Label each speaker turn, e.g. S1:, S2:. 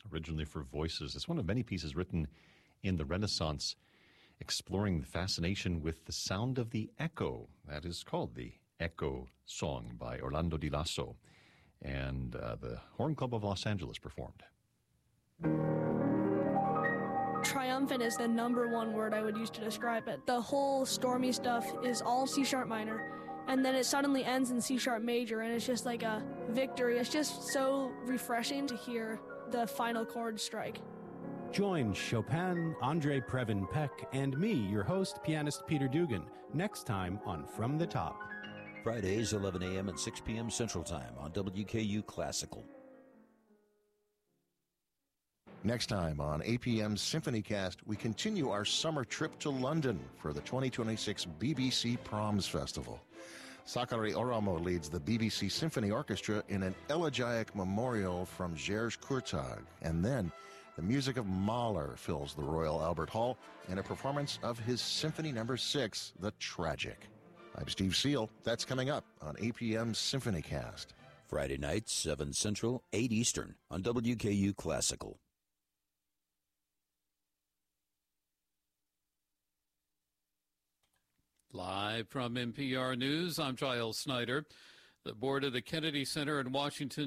S1: originally for voices. It's one of many pieces written in the Renaissance, exploring the fascination with the sound of the echo. That is called the Echo Song by Orlando Di Lasso. And the Horn Club of Los Angeles performed.
S2: Triumphant is the number one word I would use to describe it. The whole stormy stuff is all C-sharp minor, and then it suddenly ends in C-sharp major, and it's just like a victory. It's just so refreshing to hear the final chord strike.
S3: Join Chopin, Andre Previn Peck, and me, your host, pianist Peter Dugan, next time on From the Top.
S4: Fridays, 11 a.m. and 6 p.m. Central Time on WKU Classical.
S5: Next time on APM's SymphonyCast, we continue our summer trip to London for the 2026 BBC Proms Festival. Sakari Oramo leads the BBC Symphony Orchestra in an elegiac memorial from Jerzy Kurtag. And then the music of Mahler fills the Royal Albert Hall in a performance of his Symphony No. 6, The Tragic. I'm Steve Seal. That's coming up on APM's SymphonyCast.
S4: Friday nights, 7 Central, 8 Eastern on WKU Classical.
S6: Live from NPR News, I'm Giles Snyder. The board of the Kennedy Center in Washington